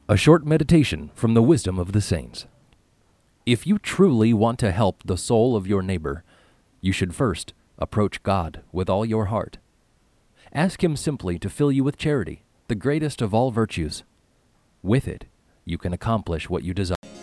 A short meditation from the wisdom of the saints. If you truly want to help the soul of your neighbor, you should first approach God with all your heart. Ask Him simply to fill you with charity, the greatest of all virtues. With it, you can accomplish what you desire.